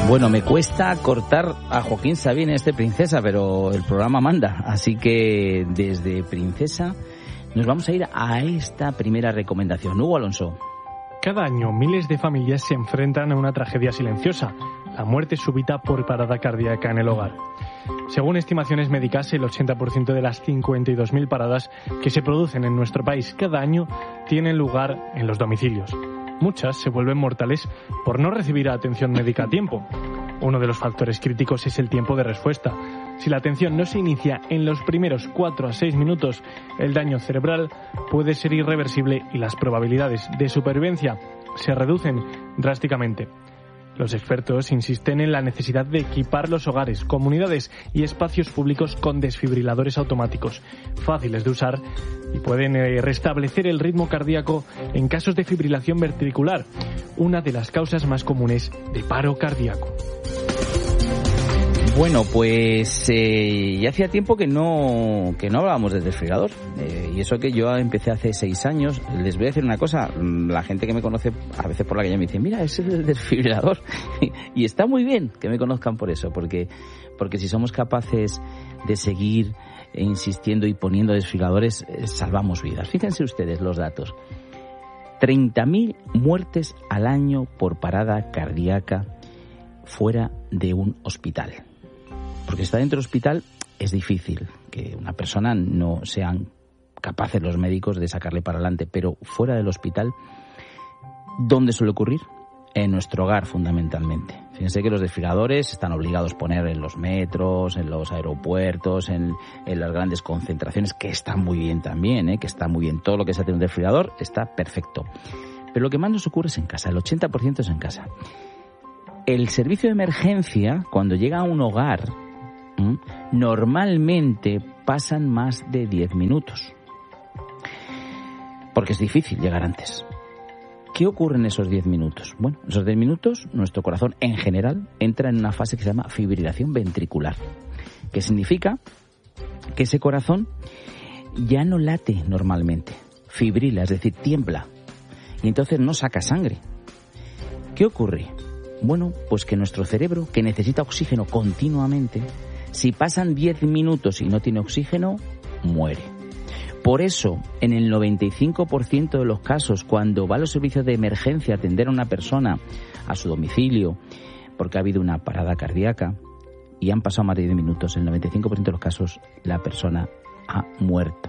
Bueno, me cuesta cortar a Joaquín Sabina, Princesa, pero el programa manda. Así que desde Princesa nos vamos a ir a esta primera recomendación. Hugo Alonso. Cada año miles de familias se enfrentan a una tragedia silenciosa, la muerte súbita por parada cardíaca en el hogar. Según estimaciones médicas, el 80% de las 52.000 paradas que se producen en nuestro país cada año tienen lugar en los domicilios. Muchas se vuelven mortales por no recibir atención médica a tiempo. Uno de los factores críticos es el tiempo de respuesta. Si la atención no se inicia en los primeros 4 a 6 minutos, el daño cerebral puede ser irreversible y las probabilidades de supervivencia se reducen drásticamente. Los expertos insisten en la necesidad de equipar los hogares, comunidades y espacios públicos con desfibriladores automáticos, fáciles de usar y pueden restablecer el ritmo cardíaco en casos de fibrilación ventricular, una de las causas más comunes de paro cardíaco. Bueno, pues ya hacía tiempo que no hablábamos del desfibrilador. Y eso que yo empecé hace 6 años. Les voy a decir una cosa. La gente que me conoce a veces por la calle me dice, mira, ese es el desfibrilador. Y está muy bien que me conozcan por eso. Porque si somos capaces de seguir insistiendo y poniendo desfibriladores, salvamos vidas. Fíjense ustedes los datos. 30.000 muertes al año por parada cardíaca fuera de un hospital. Porque si está dentro del hospital es difícil que una persona no sean capaces los médicos de sacarle para adelante, pero fuera del hospital, ¿dónde suele ocurrir? En nuestro hogar, fundamentalmente. Fíjense que los desfibriladores están obligados a poner en los metros, en los aeropuertos, en las grandes concentraciones, que está muy bien también, que está muy bien. Todo lo que se hace en un desfibrilador está perfecto. Pero lo que más nos ocurre es en casa, el 80% es en casa. El servicio de emergencia, cuando llega a un hogar, normalmente pasan más de 10 minutos. Porque es difícil llegar antes. ¿Qué ocurre en esos 10 minutos? Bueno, en esos 10 minutos nuestro corazón en general entra en una fase que se llama fibrilación ventricular, que significa que ese corazón ya no late normalmente, fibrila, es decir, tiembla, y entonces no saca sangre. ¿Qué ocurre? Bueno, pues que nuestro cerebro, que necesita oxígeno continuamente, si pasan 10 minutos y no tiene oxígeno, muere. Por eso, en el 95% de los casos, cuando va a los servicios de emergencia a atender a una persona a su domicilio, porque ha habido una parada cardíaca y han pasado más de 10 minutos, en el 95% de los casos la persona ha muerto.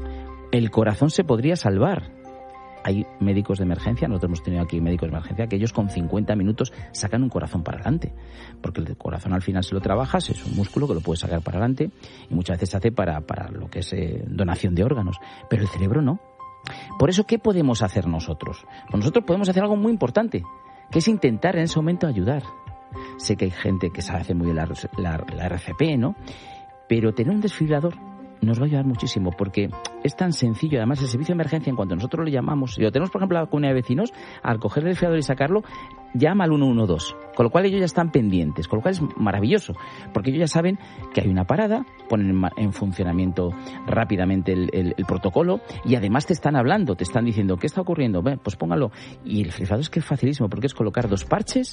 El corazón se podría salvar. Hay médicos de emergencia, nosotros hemos tenido aquí médicos de emergencia, que ellos con 50 minutos sacan un corazón para adelante. Porque el corazón al final, si lo trabajas, es un músculo que lo puedes sacar para adelante y muchas veces se hace para lo que es donación de órganos. Pero el cerebro no. Por eso, ¿qué podemos hacer nosotros? Pues nosotros podemos hacer algo muy importante, que es intentar en ese momento ayudar. Sé que hay gente que sabe hacer muy bien la RCP, ¿no? Pero tener un desfibrilador nos va a ayudar muchísimo, porque es tan sencillo. Además, el servicio de emergencia, en cuanto nosotros lo llamamos, si lo tenemos, por ejemplo, a la comunidad de vecinos, al coger el desfibrilador y sacarlo, llama al 112, con lo cual ellos ya están pendientes, con lo cual es maravilloso, porque ellos ya saben que hay una parada, ponen en funcionamiento rápidamente el protocolo, y además te están hablando, te están diciendo, ¿qué está ocurriendo? Ven, pues póngalo. Y el desfibrilador es que es facilísimo, porque es colocar 2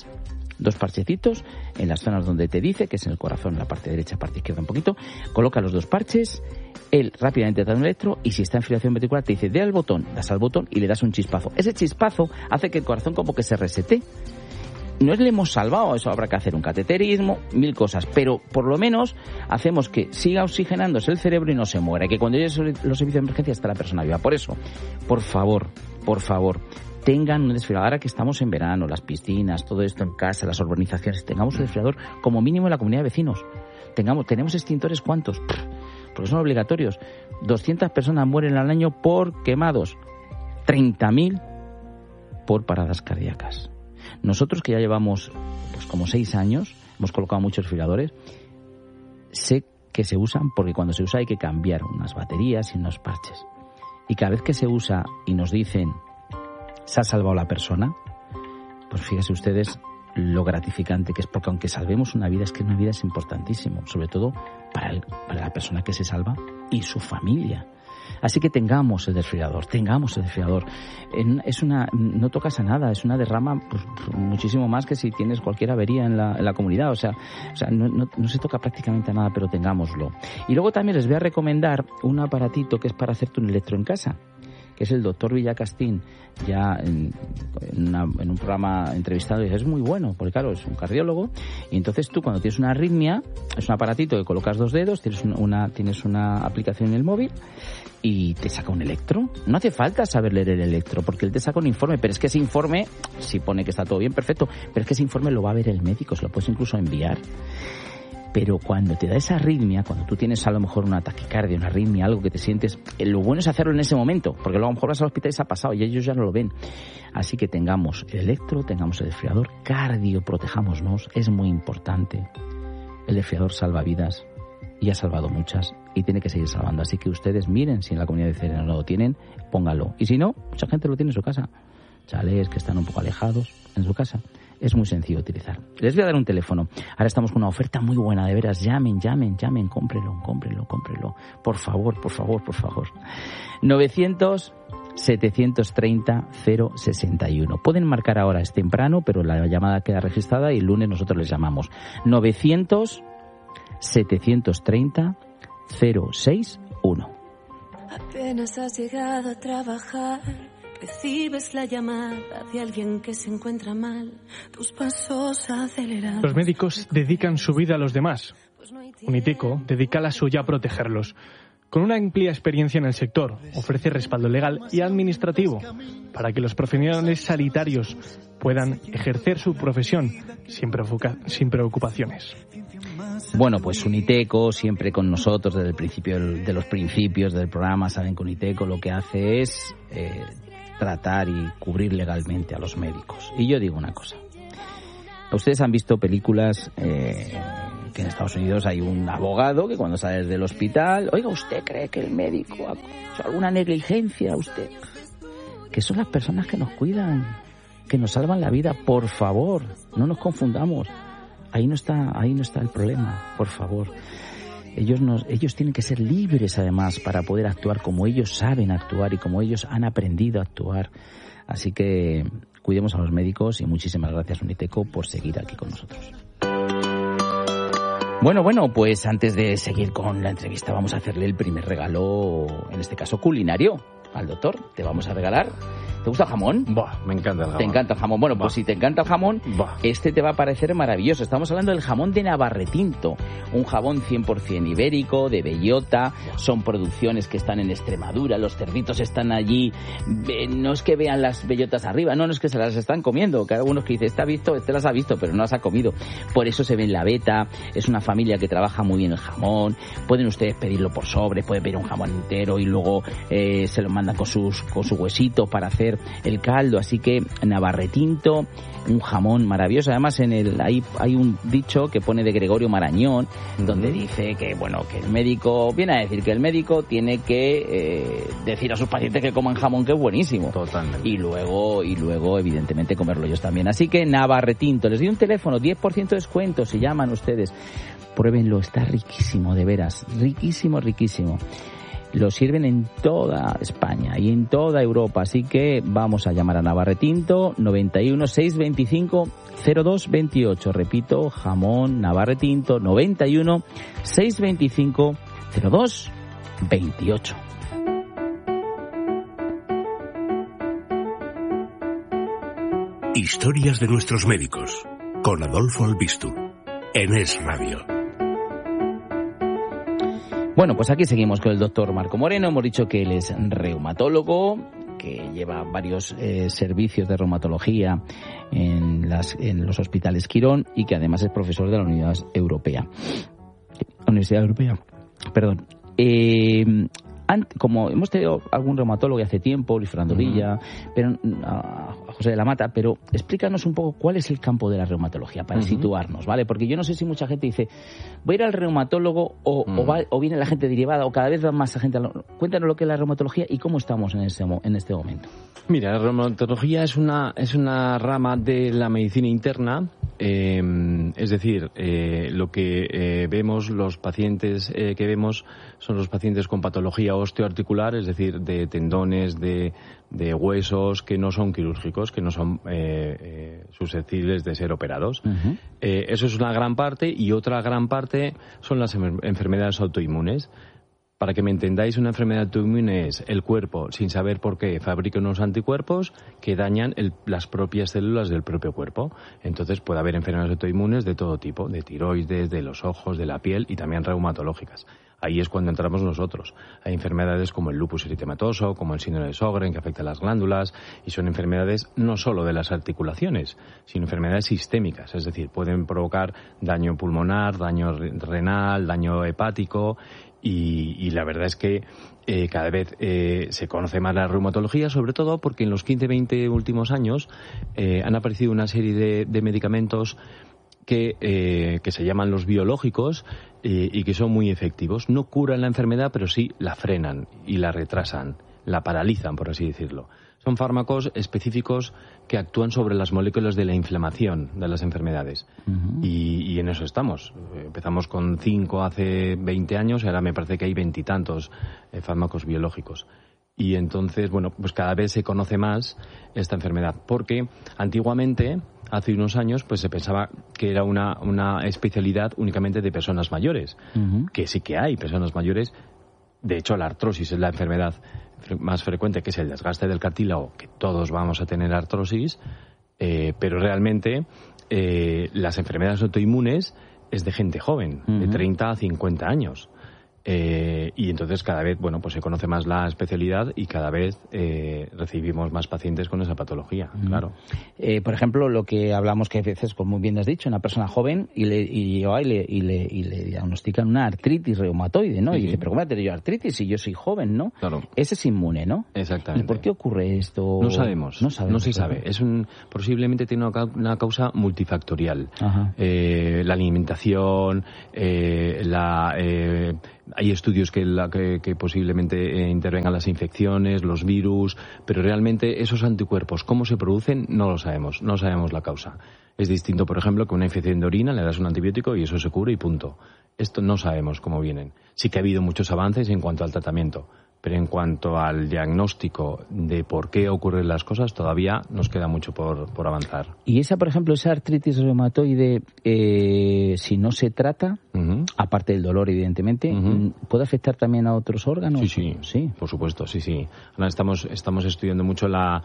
parchecitos en las zonas donde te dice, que es en el corazón, en la parte derecha, parte izquierda un poquito, coloca los 2 parches, él rápidamente te da un electro y si está en fibrilación ventricular te dice, dé al botón, das al botón y le das un chispazo. Ese chispazo hace que el corazón como que se resete. No es le hemos salvado, eso habrá que hacer un cateterismo, 1000 cosas, pero por lo menos hacemos que siga oxigenándose el cerebro y no se muera, que cuando llegue los servicios de emergencia está la persona viva. Por eso, por favor, tengan un desfibrilador. Ahora que estamos en verano, las piscinas, todo esto en casa, las urbanizaciones, tengamos un desfibrilador como mínimo en la comunidad de vecinos. Tenemos extintores, ¿cuántos? Porque son obligatorios. 200 personas mueren al año por quemados, 30.000 por paradas cardíacas. Nosotros, que ya llevamos pues como 6 años, hemos colocado muchos desfibriladores, sé que se usan porque cuando se usa hay que cambiar unas baterías y unos parches. Y cada vez que se usa y nos dicen, se ha salvado la persona, pues fíjense ustedes lo gratificante que es, porque aunque salvemos una vida, es que una vida es importantísimo, sobre todo para la persona que se salva y su familia. Así que tengamos el desfibrilador. No tocas a nada, es una derrama pues, muchísimo más que si tienes cualquier avería en la comunidad. O sea no se toca prácticamente a nada, pero tengámoslo. Y luego también les voy a recomendar un aparatito que es para hacerte un electro en casa, que es el doctor Villacastín, ya en un programa entrevistado, y dice, es muy bueno, porque claro, es un cardiólogo, y entonces tú cuando tienes una arritmia, es un aparatito que colocas 2 dedos, tienes una aplicación en el móvil, y te saca un electro. No hace falta saber leer el electro, porque él te saca un informe, pero es que ese informe, si pone que está todo bien, perfecto, pero es que ese informe lo va a ver el médico, se lo puedes incluso enviar. Pero cuando te da esa arritmia, cuando tú tienes a lo mejor una taquicardia, una arritmia, algo que te sientes, lo bueno es hacerlo en ese momento, porque luego a lo mejor vas al hospital y se ha pasado y ellos ya no lo ven. Así que tengamos el electro, tengamos el desfibrilador, cardio, protejámonos, es muy importante. El desfibrilador salva vidas y ha salvado muchas y tiene que seguir salvando. Así que ustedes miren si en la Comunidad de Madrid no lo tienen, póngalo. Y si no, mucha gente lo tiene en su casa. Chalés que están un poco alejados en su casa. Es muy sencillo de utilizar. Les voy a dar un teléfono. Ahora estamos con una oferta muy buena, de veras. Llamen, cómprelo. Por favor. 900-730-061. Pueden marcar ahora, es temprano, pero la llamada queda registrada y el lunes nosotros les llamamos. 900-730-061. Apenas has llegado a trabajar, recibes la llamada de alguien que se encuentra mal, tus pasos acelerados. Los médicos dedican su vida a los demás. Uniteco dedica la suya a protegerlos. Con una amplia experiencia en el sector, ofrece respaldo legal y administrativo para que los profesionales sanitarios puedan ejercer su profesión sin preocupaciones. Bueno, pues Uniteco siempre con nosotros desde el principio de los principios del programa. Saben que Uniteco lo que hace es tratar y cubrir legalmente a los médicos. Y yo digo una cosa. Ustedes han visto películas que en Estados Unidos hay un abogado que cuando sale del hospital, oiga, ¿usted cree que el médico ha hecho alguna negligencia? ¿Usted? Que son las personas que nos cuidan, que nos salvan la vida. Por favor, no nos confundamos. Ahí no está el problema, por favor. Ellos tienen que ser libres, además, para poder actuar como ellos saben actuar y como ellos han aprendido a actuar. Así que cuidemos a los médicos y muchísimas gracias, Uniteco, por seguir aquí con nosotros. Bueno, pues antes de seguir con la entrevista vamos a hacerle el primer regalo, en este caso culinario, al doctor. Te vamos a regalar. ¿Te gusta el jamón? Me encanta el jamón. ¿Te encanta el jamón? Bueno, pues si te encanta el jamón, este te va a parecer maravilloso. Estamos hablando del jamón de Navarretinto, un jamón 100% ibérico, de bellota. Son producciones que están en Extremadura, los cerditos están allí. No es que vean las bellotas arriba, no es que se las están comiendo. Que hay algunos que dicen, este las ha visto, pero no las ha comido. Por eso se ve en la veta. Es una familia que trabaja muy bien el jamón. Pueden ustedes pedirlo por sobre, pueden pedir un jamón entero y luego se lo mandan con su huesito para hacer el caldo. Así que Navarretinto, un jamón maravilloso. Además hay un dicho que pone de Gregorio Marañón, donde dice que el médico viene a decir que el médico tiene que decir a sus pacientes que coman jamón, que es buenísimo. Totalmente. Y luego evidentemente comerlo ellos también. Así que Navarretinto, les doy un teléfono, 10% de descuento si llaman ustedes. Pruébenlo, está riquísimo, de veras, riquísimo. Lo sirven en toda España y en toda Europa, así que vamos a llamar a Navarretinto, 91 625 0228. Repito, jamón Navarretinto, 91 625 0228. Historias de nuestros médicos, con Adolfo Albistur, en Es Radio. Bueno, pues aquí seguimos con el doctor Marco Moreno. Hemos dicho que él es reumatólogo, que lleva varios servicios de reumatología en los hospitales Quirón y que además es profesor de la Universidad Europea. Como hemos tenido algún reumatólogo hace tiempo, Luis Fernando Villa, pero a José de la Mata, pero explícanos un poco cuál es el campo de la reumatología para situarnos, ¿vale? Porque yo no sé si mucha gente dice, voy a ir al reumatólogo o viene la gente derivada o cada vez va más gente. Cuéntanos lo que es la reumatología y cómo estamos en este momento. Mira, la reumatología es una rama de la medicina interna Es decir, lo que vemos, los pacientes que vemos son los pacientes con patología osteoarticular, es decir, de tendones, de huesos que no son quirúrgicos, que no son susceptibles de ser operados. Uh-huh. Eso es una gran parte, y otra gran parte son las enfermedades autoinmunes. Para que me entendáis, una enfermedad autoinmune es el cuerpo, sin saber por qué, fabrica unos anticuerpos que dañan las propias células del propio cuerpo. Entonces puede haber enfermedades autoinmunes de todo tipo, de tiroides, de los ojos, de la piel y también reumatológicas. Ahí es cuando entramos nosotros. Hay enfermedades como el lupus eritematoso, como el síndrome de Sjögren, que afecta a las glándulas, y son enfermedades no solo de las articulaciones, sino enfermedades sistémicas, es decir, pueden provocar daño pulmonar, daño renal, daño hepático, y la verdad es que cada vez se conoce más la reumatología, sobre todo porque en los 15-20 últimos años han aparecido una serie de medicamentos que se llaman los biológicos y que son muy efectivos. No curan la enfermedad, pero sí la frenan y la retrasan, la paralizan, por así decirlo. Son fármacos específicos que actúan sobre las moléculas de la inflamación de las enfermedades. Uh-huh. Y en eso estamos. Empezamos con 5 hace 20 años y ahora me parece que hay 20 y tantos fármacos biológicos. Y entonces, bueno, pues cada vez se conoce más esta enfermedad. Porque antiguamente, hace unos años, pues se pensaba que era una especialidad únicamente de personas mayores. Uh-huh. Que sí que hay personas mayores. De hecho, la artrosis es la enfermedad más frecuente, que es el desgaste del cartílago, que todos vamos a tener artrosis, pero realmente las enfermedades autoinmunes es de gente joven, uh-huh, de 30 a 50 años. Y entonces cada vez, bueno, pues se conoce más la especialidad y cada vez recibimos más pacientes con esa patología, uh-huh, claro. Por ejemplo, lo que hablamos que a veces, como muy bien has dicho, una persona joven y le diagnostican una artritis reumatoide, ¿no? Sí, y dice, pero ¿cómo voy a tener yo artritis si yo soy joven, no? Claro. Ese es inmune, ¿no? Exactamente. ¿Y por qué ocurre esto? No sabemos. No se sabe. Posiblemente tiene una causa multifactorial. La alimentación, hay estudios que posiblemente intervengan las infecciones, los virus, pero realmente esos anticuerpos, ¿cómo se producen? No lo sabemos, no sabemos la causa. Es distinto, por ejemplo, que una infección de orina, le das un antibiótico y eso se cura y punto. Esto no sabemos cómo vienen. Sí que ha habido muchos avances en cuanto al tratamiento, pero en cuanto al diagnóstico de por qué ocurren las cosas, todavía nos queda mucho por avanzar. Y esa, por ejemplo, esa artritis reumatoide, si no se trata, uh-huh, aparte del dolor, evidentemente, uh-huh, ¿puede afectar también a otros órganos? Sí, por supuesto, sí. Ahora estamos estudiando mucho la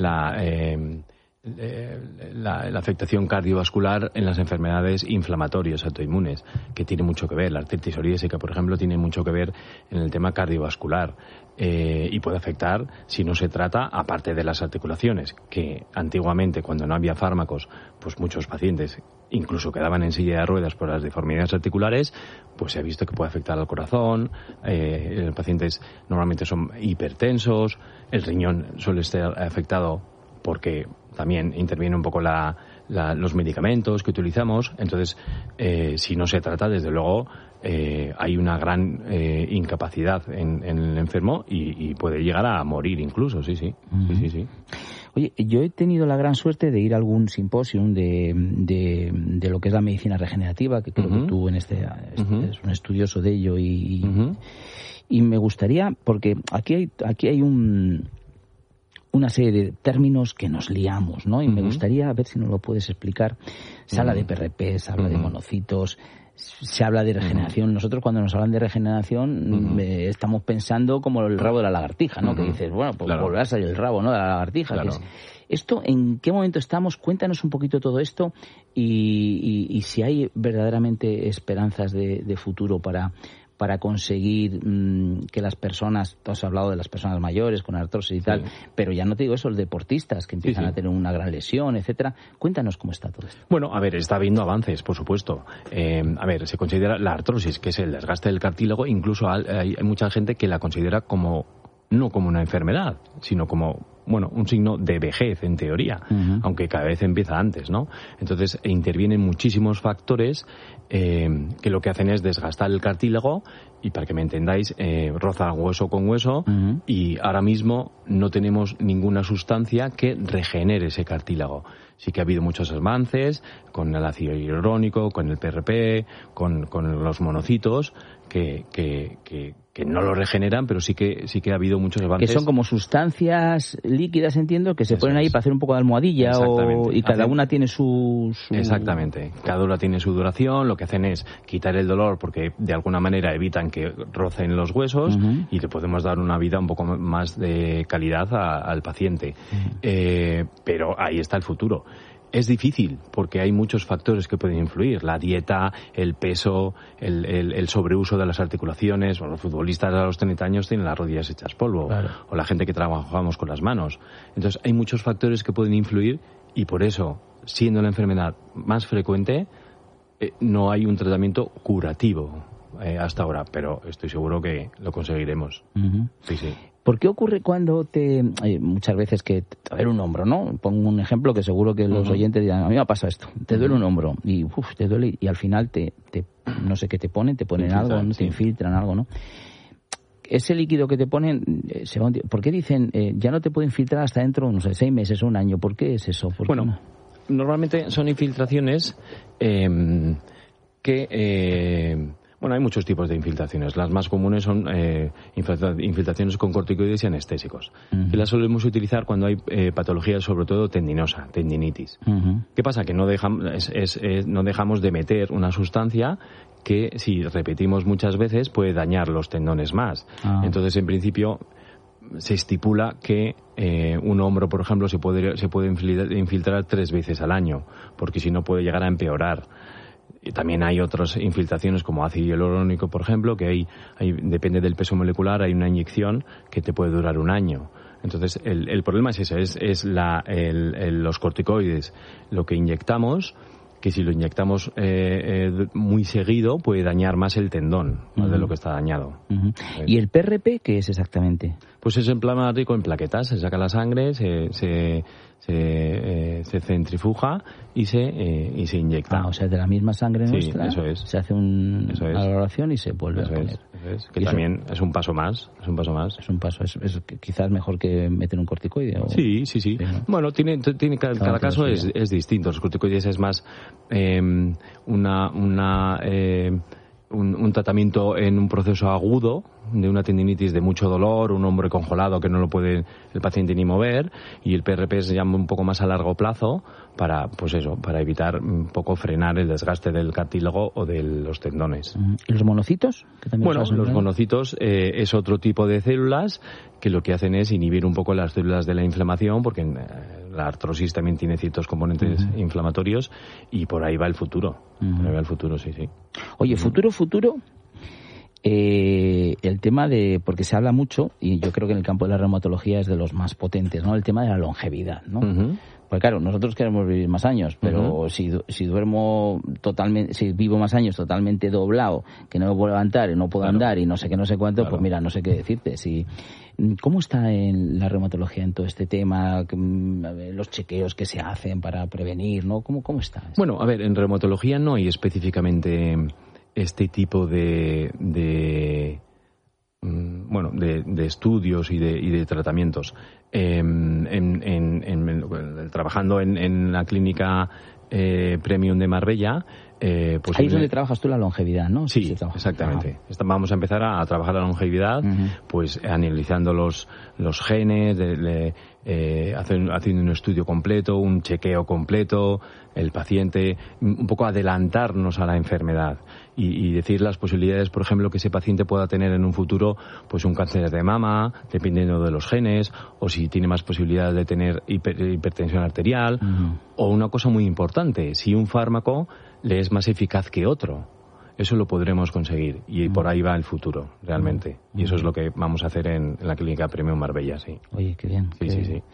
afectación cardiovascular en las enfermedades inflamatorias autoinmunes, que tiene mucho que ver. La artritis psoriásica, por ejemplo, tiene mucho que ver en el tema cardiovascular y puede afectar, si no se trata, aparte de las articulaciones, que antiguamente, cuando no había fármacos, pues muchos pacientes incluso quedaban en silla de ruedas por las deformidades articulares, pues se ha visto que puede afectar al corazón. Los pacientes normalmente son hipertensos, el riñón suele estar afectado porque también interviene un poco los medicamentos que utilizamos. Entonces, si no se trata, desde luego, hay una gran incapacidad en el enfermo y puede llegar a morir incluso, sí. Uh-huh. Sí. Oye, yo he tenido la gran suerte de ir a algún simposium de lo que es la medicina regenerativa, que creo, uh-huh, que tú uh-huh, eres un estudioso de ello uh-huh, y me gustaría, porque aquí hay una serie de términos que nos liamos, ¿no? Y uh-huh, me gustaría ver si nos lo puedes explicar. Se habla de PRP, se habla, uh-huh, de monocitos, se habla de regeneración. Uh-huh. Nosotros, cuando nos hablan de regeneración, uh-huh, estamos pensando como el rabo de la lagartija, ¿no? Uh-huh. Que dices, bueno, pues claro, volverá a salir el rabo, ¿no? De la lagartija. Claro. ¿Esto en qué momento estamos? Cuéntanos un poquito todo esto y si hay verdaderamente esperanzas de futuro para conseguir que las personas, tú has hablado de las personas mayores con artrosis y tal, pero ya no te digo eso, los deportistas que empiezan a tener una gran lesión, etcétera. Cuéntanos cómo está todo esto. Bueno, a ver, está habiendo avances, por supuesto. Se considera la artrosis, que es el desgaste del cartílago, incluso hay mucha gente que la considera no como una enfermedad, sino como un signo de vejez en teoría, aunque cada vez empieza antes, ¿no? Entonces intervienen muchísimos factores que lo que hacen es desgastar el cartílago y, para que me entendáis, roza hueso con hueso, y ahora mismo no tenemos ninguna sustancia que regenere ese cartílago. Sí que ha habido muchos avances con el ácido hialurónico, con el PRP, con los monocitos, que no lo regeneran, pero sí que ha habido muchos avances. Que son como sustancias líquidas, entiendo, que se ponen ahí para hacer un poco de almohadilla, y cada una tiene su... Exactamente. Cada una tiene su duración. Lo que hacen es quitar el dolor porque de alguna manera evitan que rocen los huesos, y le podemos dar una vida un poco más de calidad al paciente. Pero ahí está el futuro. Es difícil porque hay muchos factores que pueden influir. La dieta, el peso, el sobreuso de las articulaciones. Los futbolistas a los 30 años tienen las rodillas hechas polvo. Claro. O la gente que trabajamos con las manos. Entonces hay muchos factores que pueden influir, y por eso, siendo la enfermedad más frecuente, no hay un tratamiento curativo hasta ahora. Pero estoy seguro que lo conseguiremos. Sí, sí. ¿Por qué ocurre cuando muchas veces que te duele un hombro, ¿no? Pongo un ejemplo que seguro que los oyentes dirán, a mí me ha pasado esto, te duele un hombro y te duele, y al final no sé qué te ponen algo, ¿no? Te infiltran algo, ¿no? Ese líquido que te ponen, ¿por qué dicen ya no te puede infiltrar hasta dentro, no sé, 6 meses o un año? ¿Por qué es eso? Normalmente son infiltraciones hay muchos tipos de infiltraciones. Las más comunes son infiltraciones con corticoides y anestésicos, que las solemos utilizar cuando hay patología, sobre todo tendinosa, tendinitis. ¿Qué pasa? Que no dejamos de meter una sustancia que, si repetimos muchas veces, puede dañar los tendones más. Entonces, en principio, se estipula que un hombro, por ejemplo, se puede infiltrar 3 veces al año, porque si no puede llegar a empeorar. Y también hay otras infiltraciones como ácido hialurónico, por ejemplo, que depende del peso molecular, hay una inyección que te puede durar un año. Entonces, el problema es eso, es los corticoides, lo que inyectamos, que si lo inyectamos muy seguido puede dañar más el tendón, más de lo que está dañado. ¿Y el PRP qué es exactamente? Pues es en plasma rico en plaquetas, se saca la sangre, se centrifuga y se inyecta. O sea, de la misma sangre nuestra, eso es. Se hace una valoración y se vuelve a poner. Eso es. Que también es un paso más. Es un paso. Es quizás mejor que meter un corticoide. Sí. ¿No? Bueno, cada caso es distinto. Los corticoides es más un tratamiento en un proceso agudo de una tendinitis de mucho dolor, un hombro congelado que no lo puede el paciente ni mover, y el PRP se llama un poco más a largo plazo para evitar un poco frenar el desgaste del cartílago o de los tendones. ¿Y los monocitos? Los monocitos es otro tipo de células que lo que hacen es inhibir un poco las células de la inflamación, porque la artrosis también tiene ciertos componentes inflamatorios, y por ahí va el futuro. Por ahí va el futuro, sí. Oye, futuro. El tema porque se habla mucho, y yo creo que en el campo de la reumatología es de los más potentes, ¿no? El tema de la longevidad, ¿no? Porque claro, nosotros queremos vivir más años, pero si vivo más años totalmente doblado, que no me puedo levantar y no puedo andar y no sé qué, no sé cuánto, pues mira, no sé qué decirte. ¿Cómo está en la reumatología en todo este tema? Los chequeos que se hacen para prevenir, ¿no? ¿Cómo está? Bueno, a ver, en reumatología no hay específicamente este tipo de estudios y de tratamientos. Trabajando en la clínica Premium de Marbella, pues ahí es donde trabajas tú la longevidad, ¿no? Sí, exactamente. Vamos a empezar a trabajar la longevidad, pues analizando los genes, haciendo un estudio completo, un chequeo completo, el paciente, un poco adelantarnos a la enfermedad y decir las posibilidades, por ejemplo, que ese paciente pueda tener en un futuro pues un cáncer de mama, dependiendo de los genes, o si tiene más posibilidades de tener hipertensión arterial, o una cosa muy importante, si un fármaco le es más eficaz que otro. Eso lo podremos conseguir, y por ahí va el futuro, realmente. Y eso es lo que vamos a hacer en la clínica Premium Marbella, sí. Oye, qué bien. Sí.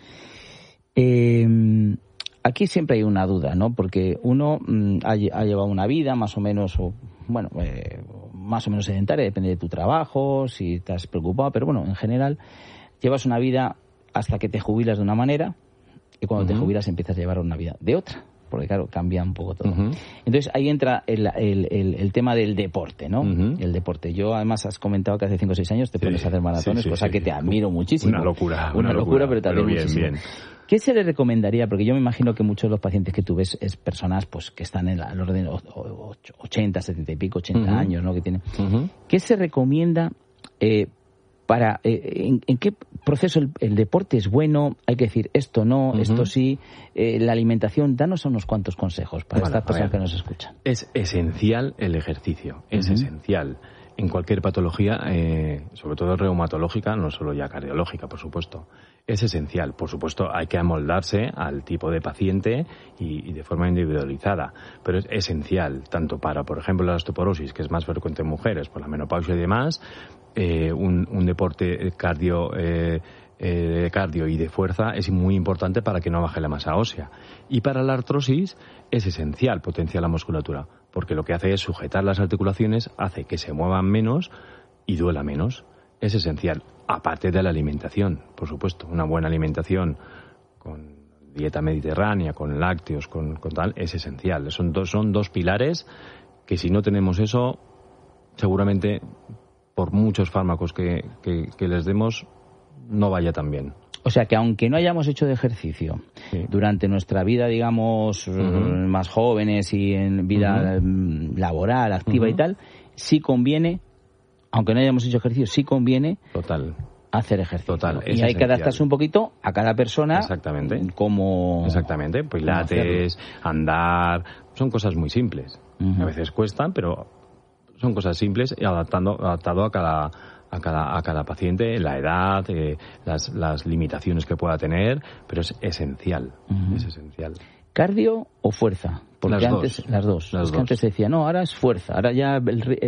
Aquí siempre hay una duda, ¿no? Porque uno ha llevado una vida más o menos, más o menos sedentaria, depende de tu trabajo, si estás preocupado, pero bueno, en general llevas una vida hasta que te jubilas de una manera y cuando te jubilas empiezas a llevar una vida de otra. Porque, claro, cambia un poco todo. Entonces, ahí entra el tema del deporte, ¿no? El deporte. Yo, además, has comentado que hace 5 o 6 años te pones a hacer maratones, cosa que te admiro muchísimo. Una locura, pero también bien, muchísimo. Bien. ¿Qué se le recomendaría? Porque yo me imagino que muchos de los pacientes que tú ves es personas pues que están en el orden de 80, 70 y pico, 80 años, ¿no? Que tienen. ¿Qué se recomienda para en qué proceso el deporte es bueno? Hay que decir esto no, esto sí, la alimentación. Danos unos cuantos consejos para estas personas que nos escuchan. Es esencial el ejercicio, es esencial en cualquier patología, sobre todo reumatológica, no solo ya cardiológica, por supuesto. Es esencial, por supuesto, hay que amoldarse al tipo de paciente y de forma individualizada, pero es esencial, tanto para, por ejemplo, la osteoporosis, que es más frecuente en mujeres, por la menopausia y demás, un deporte cardio y de fuerza es muy importante para que no baje la masa ósea. Y para la artrosis es esencial potenciar la musculatura, porque lo que hace es sujetar las articulaciones, hace que se muevan menos y duela menos. Es esencial, aparte de la alimentación, por supuesto. Una buena alimentación con dieta mediterránea, con lácteos, con tal, es esencial. Son dos pilares que si no tenemos eso, seguramente por muchos fármacos que les demos, no vaya tan bien. O sea que aunque no hayamos hecho de ejercicio durante nuestra vida, digamos, más jóvenes y en vida laboral, activa y tal, sí conviene, aunque no hayamos hecho ejercicio, sí conviene hacer ejercicio. Total, y hay que adaptarse un poquito a cada persona. Exactamente. Como... Exactamente, pilates, andar, son cosas muy simples. A veces cuestan, pero son cosas simples y adaptado a cada paciente, la edad, las limitaciones que pueda tener, pero es esencial, es esencial. ¿Cardio o fuerza? Porque las dos. Antes decía, no, ahora es fuerza, ahora ya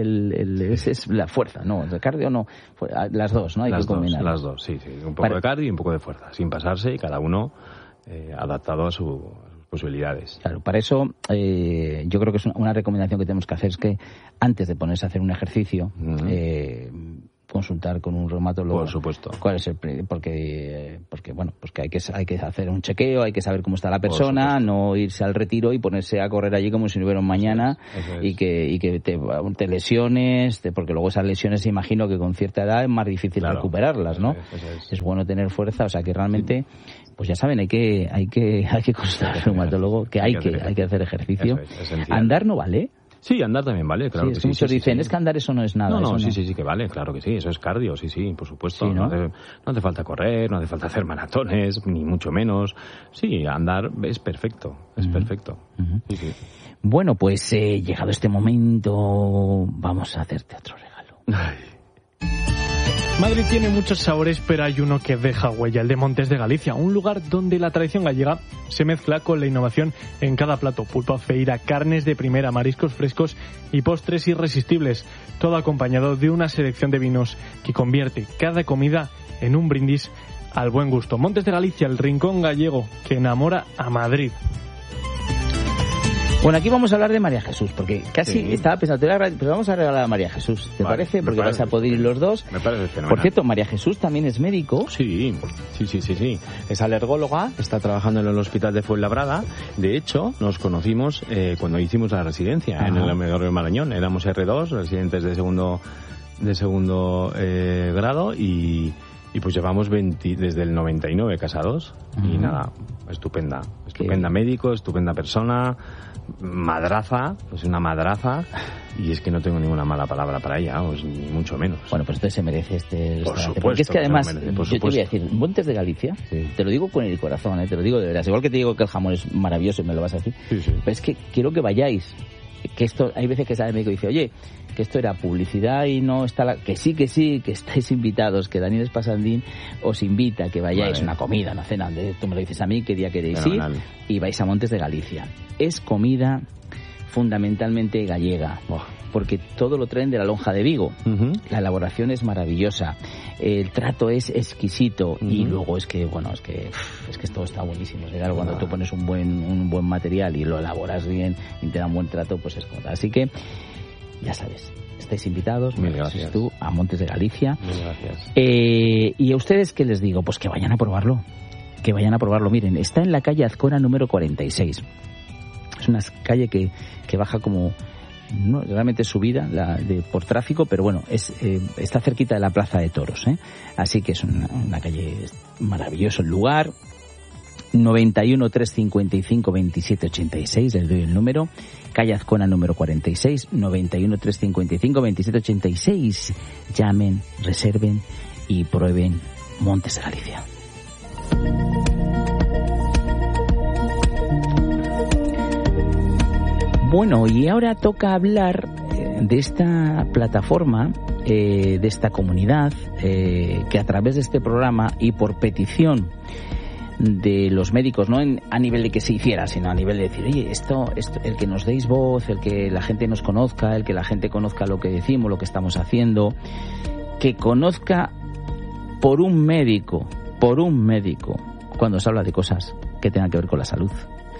es la fuerza, no, el cardio no, las dos, ¿no? Hay que combinar. Las dos, sí, un poco de cardio y un poco de fuerza, sin pasarse y cada uno adaptado a sus posibilidades. Claro, para eso yo creo que es una recomendación que tenemos que hacer, es que antes de ponerse a hacer un ejercicio, consultar con un reumatólogo. Por supuesto. ¿Cuál es porque bueno, pues que hay que hacer un chequeo, hay que saber cómo está la persona, no irse al retiro y ponerse a correr allí como si no hubiera un mañana. Eso es. y que te lesiones, porque luego esas lesiones imagino que con cierta edad es más difícil recuperarlas, ¿no? Eso es. Es bueno tener fuerza, o sea que realmente pues ya saben, hay que consultar al reumatólogo, que hay que hacer ejercicio. Eso es, andar no vale. Sí, andar también vale, claro. Sí, es que muchos dicen, es que andar eso no es nada. No, sí que vale, claro que sí, eso es cardio, sí, por supuesto. Sí, ¿no? No hace falta correr, no hace falta hacer maratones, ni mucho menos. Sí, andar es perfecto, perfecto. Sí. Bueno, pues llegado este momento, vamos a hacerte otro regalo. Ay. Madrid tiene muchos sabores, pero hay uno que deja huella, el de Montes de Galicia, un lugar donde la tradición gallega se mezcla con la innovación en cada plato. Pulpa, feira, carnes de primera, mariscos frescos y postres irresistibles, todo acompañado de una selección de vinos que convierte cada comida en un brindis al buen gusto. Montes de Galicia, el rincón gallego que enamora a Madrid. Bueno, aquí vamos a hablar de María Jesús, porque casi estaba pensando, pero vamos a regalar a María Jesús, ¿te parece? Porque vais a poder ir los dos. Me parece fenomenal. Por cierto, María Jesús también es médico. Sí. Es alergóloga, está trabajando en el hospital de Fuenlabrada. De hecho, nos conocimos cuando hicimos la residencia en el Amador de Marañón. Éramos R2, residentes de segundo grado y pues llevamos desde el 99 casados. Y nada, estupenda médico, estupenda persona, madraza, es una madraza, y es que no tengo ninguna mala palabra para ella, ni mucho menos. Bueno, pues entonces se merece este restaurante. Porque es que además, yo te voy a decir, Montes de Galicia, te lo digo con el corazón, te lo digo de verdad, igual que te digo que el jamón es maravilloso y me lo vas a decir, pero es que quiero que vayáis, que esto, hay veces que sale el médico y dice, oye, que esto era publicidad y no está que sí, que estáis invitados, que Daniel Espasandín os invita a que vayáis a una comida, una cena, tú me lo dices a mí, qué día queréis ir, y vais a Montes de Galicia. Es comida fundamentalmente gallega, porque todo lo traen de la lonja de Vigo. La elaboración es maravillosa, el trato es exquisito y luego es que todo está buenísimo. Claro, cuando tú pones un buen material y lo elaboras bien y te dan buen trato, pues es como tal. Así que ya sabes, estáis invitados. Mil gracias. Tú, a Montes de Galicia. Mil gracias. Y a ustedes, ¿qué les digo? Pues que vayan a probarlo. Que vayan a probarlo. Miren, está en la calle Azcona número 46. Es una calle que baja como... No, realmente subida por tráfico, pero bueno, está cerquita de la Plaza de Toros, ¿eh? Así que es una calle maravilloso el lugar. 91 355 27 86, les doy el número. Calle Azcona número 46, 91 355 27 86. Llamen, reserven y prueben Montes de Galicia. Bueno, y ahora toca hablar de esta plataforma, de esta comunidad, que a través de este programa y por petición de los médicos, no a nivel de que se hiciera, sino a nivel de decir, oye, esto, el que nos deis voz, el que la gente nos conozca, el que la gente conozca lo que decimos, lo que estamos haciendo, que conozca por un médico, cuando se habla de cosas que tengan que ver con la salud.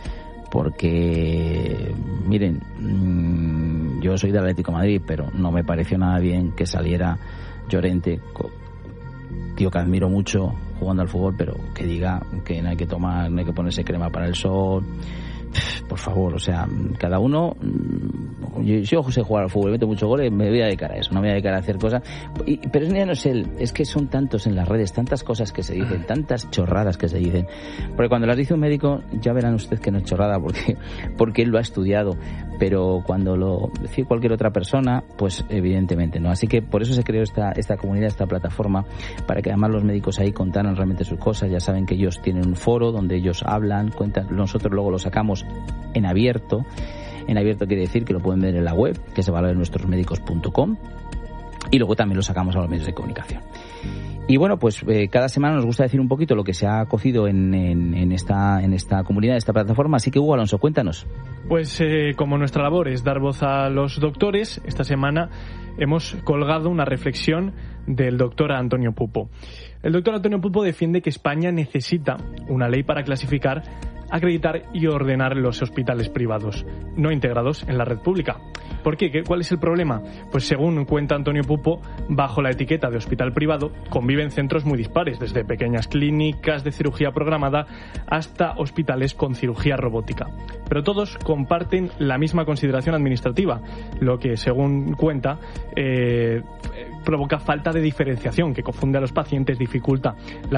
Porque, miren, yo soy del Atlético de Madrid, pero no me pareció nada bien que saliera Llorente, tío que admiro mucho jugando al fútbol, pero que diga que no hay que tomar, no hay que ponerse crema para el sol. Por favor, o sea, cada uno... Yo sé jugar al fútbol, meto muchos goles, me voy a dedicar a eso, no me voy a dedicar a hacer cosas. Pero ya no es él, es que son tantos en las redes, tantas cosas que se dicen, tantas chorradas que se dicen. Porque cuando las dice un médico, ya verán ustedes que no es chorrada, porque él lo ha estudiado. Pero cuando lo dice cualquier otra persona, pues evidentemente no. Así que por eso se creó esta comunidad, esta plataforma, para que además los médicos ahí contaran realmente sus cosas. Ya saben que ellos tienen un foro donde ellos hablan, cuentan, nosotros luego lo sacamos en abierto. En abierto quiere decir que lo pueden ver en la web, que se valoremnuestrosmedicos.com, y luego también lo sacamos a los medios de comunicación. Y bueno, pues cada semana nos gusta decir un poquito lo que se ha cocido en esta comunidad, en esta plataforma. Así que, Hugo Alonso, cuéntanos. Pues como nuestra labor es dar voz a los doctores, esta semana hemos colgado una reflexión del doctor Antonio Pupo. El doctor Antonio Pupo defiende que España necesita una ley para clasificar, acreditar y ordenar los hospitales privados no integrados en la red pública. ¿Por qué? ¿Cuál es el problema? Pues según cuenta Antonio Pupo, bajo la etiqueta de hospital privado conviven centros muy dispares, desde pequeñas clínicas de cirugía programada hasta hospitales con cirugía robótica. Pero todos comparten la misma consideración administrativa, lo que, según cuenta, provoca falta de diferenciación que confunde a los pacientes, dificulta la